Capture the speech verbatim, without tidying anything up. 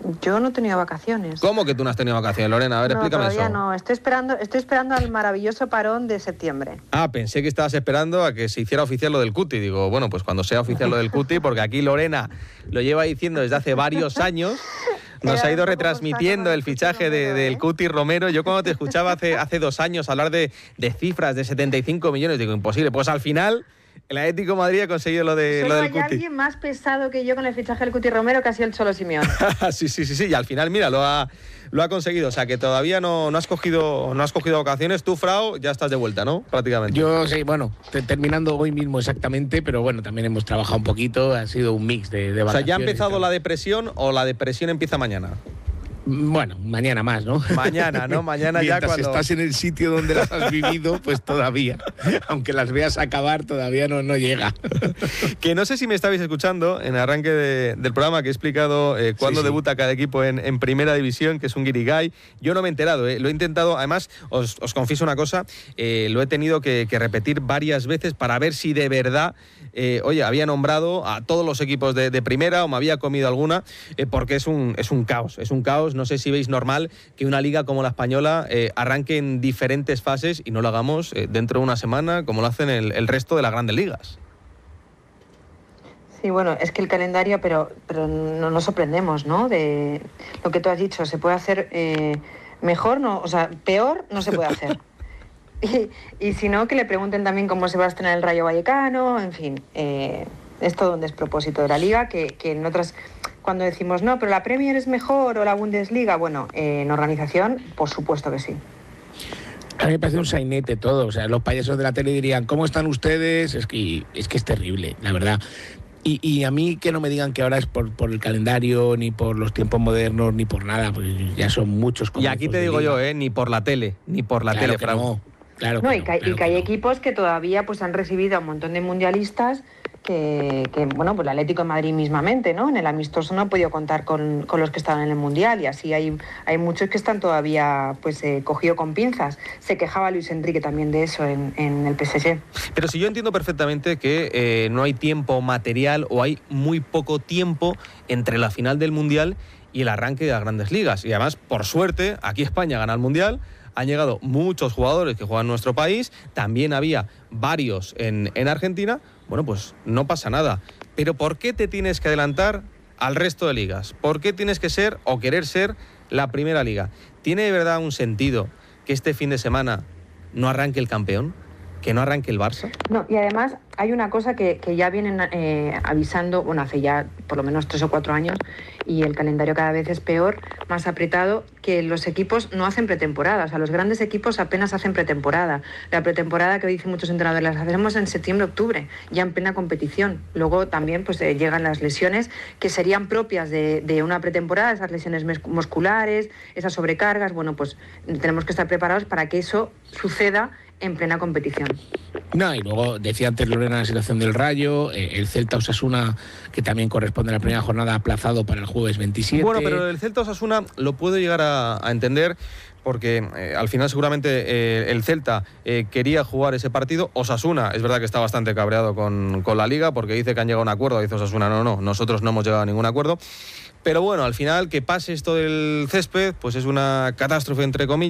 Yo no he tenido vacaciones. ¿Cómo que tú no has tenido vacaciones, Lorena? A ver, no, explícame todavía eso. No, estoy esperando, estoy esperando al maravilloso parón de septiembre. Ah, pensé que estabas esperando a que se hiciera oficial lo del cuti. Digo, bueno, pues cuando sea oficial lo del cuti, porque aquí Lorena lo lleva diciendo desde hace varios años. Nos Era ha ido un poco retransmitiendo el fichaje de, Romero, del ¿eh? Cuti Romero. Yo cuando te escuchaba hace, hace dos años hablar de, de cifras de setenta y cinco millones, digo, imposible. Pues al final el Atlético de Madrid ha conseguido lo, de, Solo lo del hay Cuti. alguien más pesado que yo con el fichaje del Cuti Romero, que ha sido el Cholo Simeone. sí, sí, sí, sí. Y al final, mira, lo ha, lo ha conseguido. O sea, que todavía no, no, has cogido, no has cogido vacaciones. Tú, Frau, ya estás de vuelta, ¿no? Prácticamente. Yo sí, bueno, te, terminando hoy mismo exactamente, pero bueno, también hemos trabajado un poquito. Ha sido un mix de, de O sea, ¿ya ha vacaciones y empezado tal. la depresión o la depresión empieza mañana? Bueno, mañana más, ¿no? Mañana, ¿no? Mañana ya Mientras cuando... estás en el sitio donde las has vivido, pues todavía. Aunque las veas acabar, todavía no, no llega. Que no sé si me estabais escuchando en el arranque de, del programa que he explicado eh, cuándo Sí, sí. debuta cada equipo en, en Primera División, que es un guirigay. Yo no me he enterado, eh. Lo he intentado, además, os, os confieso una cosa, eh, lo he tenido que, que repetir varias veces para ver si de verdad, eh, oye, había nombrado a todos los equipos de, de Primera o me había comido alguna, eh, porque es un, es un caos, es un caos. No sé si veis normal que una liga como la española eh, arranque en diferentes fases y no lo hagamos eh, dentro de una semana como lo hacen el, el resto de las grandes ligas. Sí, bueno, es que el calendario, pero, pero no nos sorprendemos, ¿no? De lo que tú has dicho, se puede hacer eh, mejor, no, o sea, peor no se puede hacer. y, y si no, que le pregunten también cómo se va a estrenar el Rayo Vallecano, en fin, eh, es todo un despropósito de la liga, que, que en otras, cuando decimos, no, pero la Premier es mejor o la Bundesliga, bueno, eh, en organización, por supuesto que sí. A mí me parece un sainete todo. O sea, los payasos de la tele dirían, ¿cómo están ustedes? Es que es, que es terrible, la verdad. Y, y a mí que no me digan que ahora es por, por el calendario, ni por los tiempos modernos, ni por nada, porque ya son muchos. Y aquí te digo yo, eh, ni por la tele, ni por la claro tele, que Fran. no, claro No, que y no, que, claro y que hay no. equipos que todavía pues han recibido a un montón de mundialistas que, que bueno, pues el Atlético de Madrid mismamente, ¿no? En el amistoso no ha podido contar con, con los que estaban en el Mundial y así hay, hay muchos que están todavía pues eh, cogido con pinzas. Se quejaba Luis Enrique también de eso en, en el P S G. Pero si yo entiendo perfectamente que eh, no hay tiempo material o hay muy poco tiempo entre la final del Mundial y el arranque de las grandes ligas. Y además, por suerte, aquí España gana el Mundial. Han llegado muchos jugadores que juegan en nuestro país, también había varios en, en Argentina. Bueno, pues no pasa nada. Pero ¿por qué te tienes que adelantar al resto de ligas? ¿Por qué tienes que ser o querer ser la primera liga? ¿Tiene de verdad un sentido que este fin de semana no arranque el campeón? ¿Que no arranque el Barça? No, y además hay una cosa que, que ya vienen eh, avisando, bueno, hace ya por lo menos tres o cuatro años, y el calendario cada vez es peor, más apretado, que los equipos no hacen pretemporada. O sea, los grandes equipos apenas hacen pretemporada. La pretemporada que dicen muchos entrenadores, las hacemos en septiembre, octubre, ya en plena competición. Luego también pues eh, llegan las lesiones que serían propias de, de una pretemporada, esas lesiones musculares, esas sobrecargas. Bueno, pues tenemos que estar preparados para que eso suceda en plena competición. No, y luego decía antes Lorena la situación del Rayo, eh, el Celta Osasuna, que también corresponde a la primera jornada, aplazado para el jueves veintisiete. Bueno, pero el Celta Osasuna lo puedo llegar a, a entender porque eh, al final seguramente eh, el Celta eh, quería jugar ese partido. Osasuna es verdad que está bastante cabreado con, con la Liga porque dice que han llegado a un acuerdo. Dice Osasuna, no, no, nosotros no hemos llegado a ningún acuerdo. Pero bueno, al final que pase esto del césped pues es una catástrofe entre comillas.